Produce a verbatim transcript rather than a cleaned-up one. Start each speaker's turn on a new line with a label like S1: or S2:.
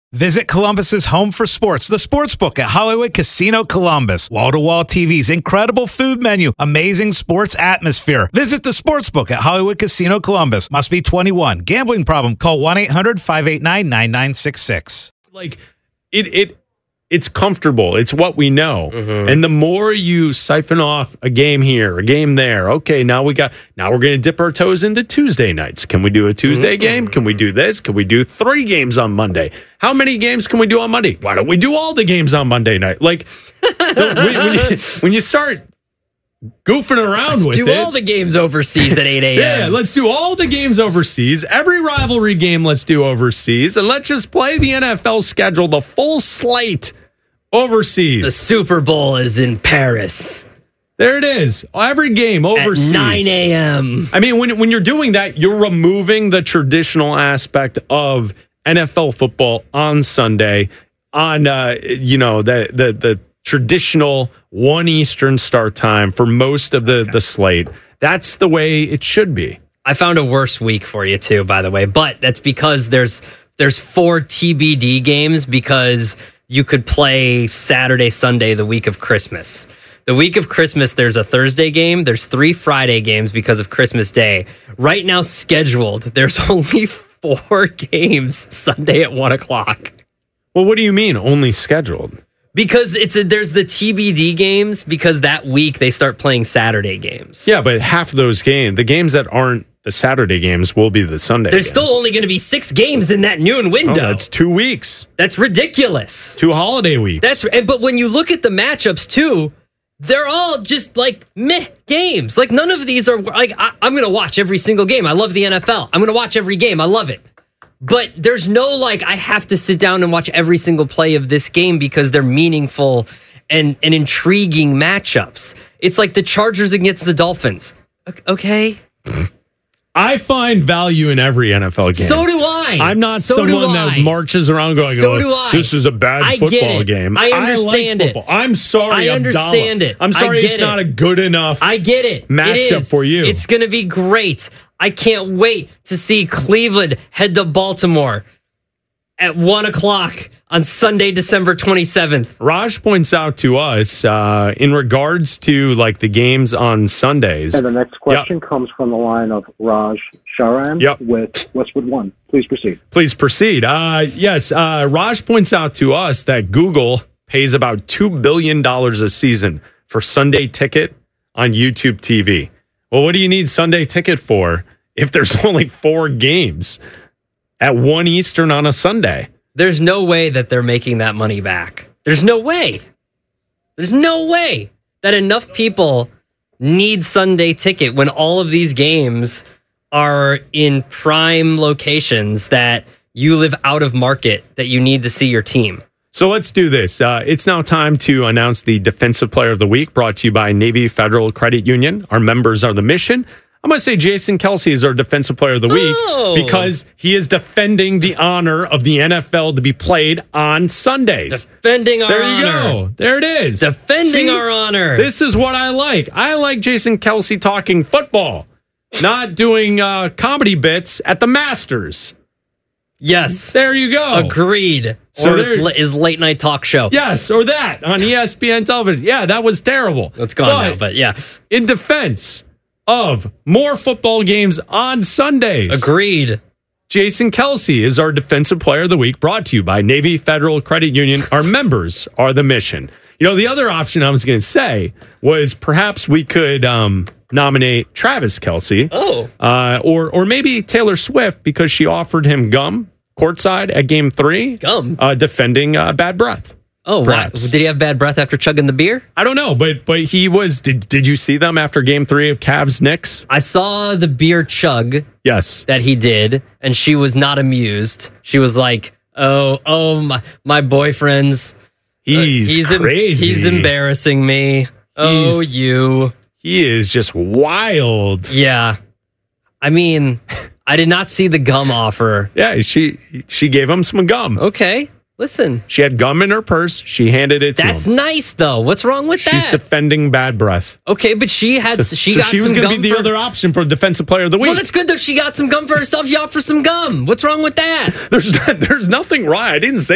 S1: Visit Columbus's home for sports, the Sportsbook at Hollywood Casino Columbus. Wall-to-wall T Vs, incredible food menu, amazing sports atmosphere. Visit the Sportsbook at Hollywood Casino Columbus. Must be twenty-one. Gambling problem? Call one eight hundred five eight nine nine nine six six.
S2: Like, it it it's comfortable. It's what we know.
S3: Mm-hmm.
S2: And the more you siphon off a game here, a game there, okay, now we got now we're going to dip our toes into Tuesday nights. Can we do a Tuesday mm-hmm. game? Can we do this? Can we do three games on Monday? How many games can we do on Monday? Why don't we do all the games on Monday night? Like, the, when, when, you, when you start goofing around
S3: let's
S2: with
S3: do
S2: it.
S3: all the games overseas at eight a.m.
S2: Yeah, let's do all the games overseas. Every rivalry game let's do overseas. And let's just play the N F L schedule, the full slate overseas.
S3: The Super Bowl is in Paris.
S2: There it is. Every game overseas.
S3: At nine a.m.
S2: I mean, when, when you're doing that, you're removing the traditional aspect of N F L football on Sunday, on, uh, you know, the, the, the traditional one Eastern start time for most of the, okay. the slate. That's the way it should be.
S3: I found a worse week for you too, by the way, but that's because there's there's four T B D games because you could play Saturday, Sunday, the week of Christmas. The week of Christmas, there's a Thursday game. There's three Friday games because of Christmas Day. Right now scheduled, there's only four games Sunday at one o'clock.
S2: Well, what do you mean only scheduled?
S3: Because it's a, there's the T B D games because that week they start playing Saturday games.
S2: Yeah, but half of those games, the games that aren't the Saturday games will be the Sunday
S3: There's
S2: games.
S3: still only going to be six games in that noon window.
S2: Oh, that's two weeks.
S3: That's ridiculous.
S2: Two holiday weeks.
S3: That's and but when you look at the matchups too, they're all just like meh games. Like none of these are like I, I'm going to watch every single game. I love the N F L. I'm going to watch every game. I love it. But there's no like I have to sit down and watch every single play of this game because they're meaningful and, and intriguing matchups. It's like the Chargers against the Dolphins. Okay.
S2: I find value in every N F L game.
S3: So do I.
S2: I'm not
S3: so
S2: someone that marches around going,
S3: so
S2: oh,
S3: do I.
S2: this is a bad
S3: I
S2: football
S3: get it.
S2: game.
S3: I understand
S2: I like football.
S3: it.
S2: I'm sorry,
S3: I understand
S2: Abdallah.
S3: it.
S2: I'm sorry
S3: I get
S2: it's
S3: it.
S2: not a good enough
S3: I get it.
S2: matchup
S3: it is.
S2: for you.
S3: It's going to be great. I can't wait to see Cleveland head to Baltimore at one o'clock on Sunday, December twenty-seventh.
S2: Raj points out to us uh, in regards to like the games on Sundays.
S4: And the next question
S2: yep.
S4: comes from the line of Raj Sharan
S2: yep.
S4: with Westwood One. Please proceed.
S2: Please proceed. Uh, yes, uh, Raj points out to us that Google pays about two billion dollars a season for Sunday Ticket on YouTube T V. Well, what do you need Sunday Ticket for if there's only four games at one Eastern on a Sunday?
S3: There's no way that they're making that money back. There's no way. There's no way that enough people need Sunday Ticket when all of these games are in prime locations that you live out of market that you need to see your team.
S2: So let's do this. Uh, it's now time to announce the Defensive Player of the Week, brought to you by Navy Federal Credit Union. Our members are the mission. I'm going to say Jason Kelce is our Defensive Player of the Week
S3: oh.
S2: because he is defending the honor of the N F L to be played on Sundays.
S3: Defending our
S2: there
S3: honor.
S2: There you go. There it is.
S3: Defending
S2: See,
S3: our honor.
S2: This is what I like. I like Jason Kelce talking football, not doing uh, comedy bits at the Masters.
S3: Yes.
S2: There you go.
S3: Agreed.
S2: So
S3: or
S2: there,
S3: his late night talk show.
S2: Yes, or that on E S P N television. Yeah, that was terrible.
S3: It's gone
S2: but
S3: now, but yeah.
S2: In defense of more football games on Sundays.
S3: Agreed.
S2: Jason Kelce is our Defensive Player of the Week, brought to you by Navy Federal Credit Union. Our members are the mission. You know, the other option I was going to say was perhaps we could um, nominate Travis Kelce.
S3: Oh.
S2: Uh, or, or maybe Taylor Swift because she offered him gum courtside at game three.
S3: Gum?
S2: Uh, defending uh, bad breath.
S3: Oh, wow. Did he have bad breath after chugging the beer?
S2: I don't know, but but he was. Did Did you see them after Game Three of Cavs Knicks?
S3: I saw the beer chug.
S2: Yes,
S3: that he did, and she was not amused. She was like, "Oh, oh, my my boyfriend's
S2: he's, uh, he's crazy.
S3: Em- he's embarrassing me. He's, oh, you.
S2: He is just wild.
S3: Yeah, I mean, I did not see the gum offer.
S2: Yeah, she she gave him some gum.
S3: Okay. Listen.
S2: She had gum in her purse. She handed it to
S3: That's
S2: him.
S3: That's nice, though. What's wrong with
S2: She's
S3: that?
S2: She's defending bad breath.
S3: Okay, but she had
S2: so,
S3: she
S2: so
S3: got
S2: she was
S3: some
S2: gonna
S3: gum
S2: be the
S3: for,
S2: other option for Defensive Player of the Week.
S3: Well, that's good that she got some gum for herself. You offer some gum. What's wrong with that?
S2: There's there's nothing wrong. I didn't say